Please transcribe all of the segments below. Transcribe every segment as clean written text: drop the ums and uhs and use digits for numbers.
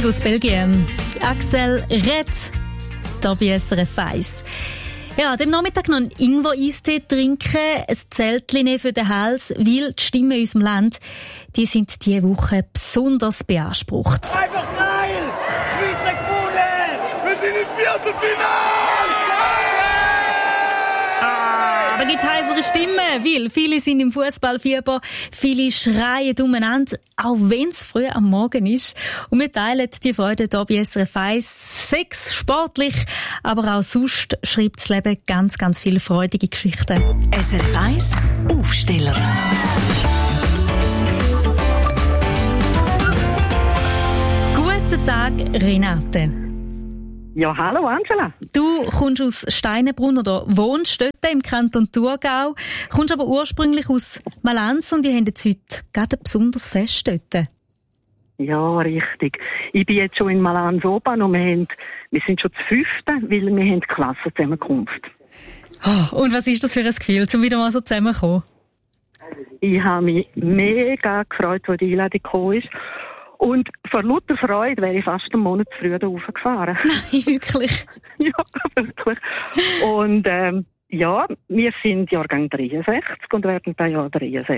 Musik aus Belgien. Axel Red, hier bei SRF 1. Ja, am Nachmittag noch einen Ingwer-Eistee trinken, ein Zeltchen nehmen für den Hals, weil die Stimmen in unserem Land, die sind diese Woche besonders beansprucht. Einfach geil! Schweizer gewonnen! Wir sind im Viertelfinale! Da gibt es heisere Stimmen, weil viele sind im Fußballfieber, viele schreien umeinander, auch wenn es früh am Morgen ist. Und wir teilen die Freude hier bei SRF 1. Sex, sportlich, aber auch sonst schreibt das Leben ganz, ganz viele freudige Geschichten. SRF 1 Aufsteller. Guten Tag, Renate. Ja, hallo Angela. Du kommst aus Steinenbrunn oder wohnst dort im Kanton Thurgau, kommst aber ursprünglich aus Malanz und ihr habt jetzt heute gerade ein besonderes Fest dort. Ja, richtig. Ich bin jetzt schon in Malanz oben und wir sind schon das 5., weil wir haben Klassenzusammenkunft. Oh, und was ist das für ein Gefühl, um wieder mal so zusammenzukommen? Ich habe mich mega gefreut, als die Einladung gekommen ist. Und vor lauter Freude wäre ich fast einen Monat früher raufgefahren. Nein, wirklich? Ja, wirklich. Und ja, wir sind Jahrgang 63 und werden das Jahr 63.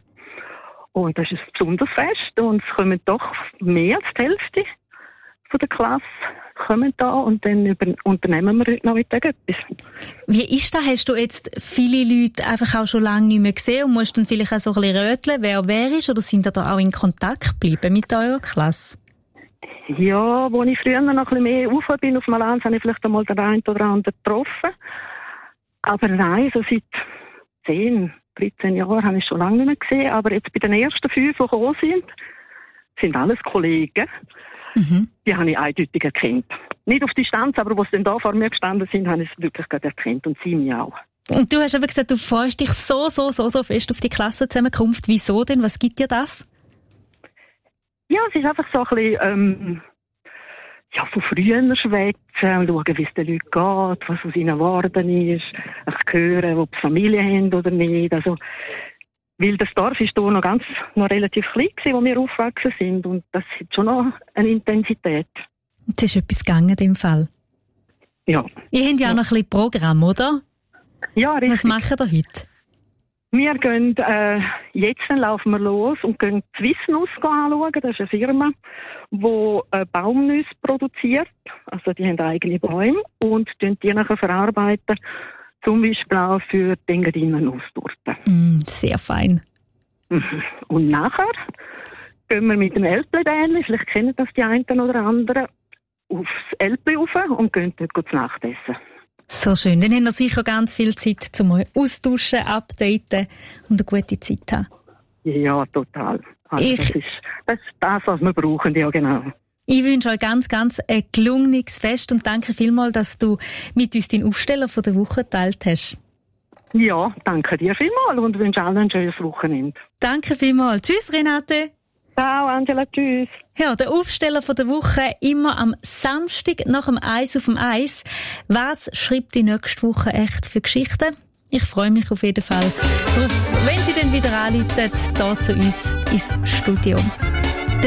Und das ist ein besonderes Fest und es kommen doch mehr als die Hälfte von der Klasse kommen da und dann unternehmen wir heute Nachmittag etwas. Wie ist das? Hast du jetzt viele Leute einfach auch schon lange nicht mehr gesehen und musst dann vielleicht auch so ein bisschen röteln, wer ist, oder sind ihr da auch in Kontakt geblieben mit eurer Klasse? Ja, als ich früher noch ein bisschen mehr rauf bin auf Malanz, habe ich vielleicht einmal den einen oder anderen getroffen. Aber nein, so seit 10, 13 Jahren habe ich schon lange nicht mehr gesehen. Aber jetzt bei den ersten 5, die gekommen sind alles Kollegen. Mhm. Die habe ich eindeutig erkannt. Nicht auf Distanz, aber als sie dann da vor mir gestanden sind, habe ich es wirklich gerade erkannt und sie mich auch. Und du hast aber gesagt, du freust dich so fest auf die Klassenzusammenkunft. Wieso denn? Was gibt dir das? Ja, es ist einfach so ein bisschen, von früher schwätzen, schauen, wie es den Leuten geht, was aus ihnen geworden ist, hören, ob sie Familie haben oder nicht. Also, weil das Dorf ist hier noch relativ klein gewesen, wo wir aufgewachsen sind. Und das hat schon noch eine Intensität. Es ist etwas gegangen in dem Fall. Ja. Ihr habt ja auch noch ein bisschen Programm, oder? Ja, richtig. Was machen ihr heute? Wir gehen, jetzt laufen wir los und gehen Swissnuss anschauen. Das ist eine Firma, die Baumnüsse produziert. Also die haben eigene Bäume und die nachher verarbeiten. Zum Beispiel auch für die Engadiner Nusstorte. Sehr fein. Und nachher gehen wir mit dem Elbli-Bähnchen, vielleicht kennen das die einen oder anderen, aufs Elbli rauf und gehen dort zu Nacht essen. So schön. Dann haben wir sicher ganz viel Zeit, um euch austauschen, updaten und eine gute Zeit haben. Ja, total. Also das ist das, was wir brauchen, ja genau. Ich wünsche euch ganz, ganz ein gelungenes Fest und danke vielmals, dass du mit uns den Aufsteller von der Woche geteilt hast. Ja, danke dir vielmals und wünsche allen ein schönes Wochenende. Danke vielmals. Tschüss, Renate. Ciao, Angela. Tschüss. Ja, der Aufsteller von der Woche immer am Samstag nach dem Eis auf dem Eis. Was schreibt die nächste Woche echt für Geschichten? Ich freue mich auf jeden Fall drauf, wenn Sie dann wieder anrufen, hier zu uns ins Studio.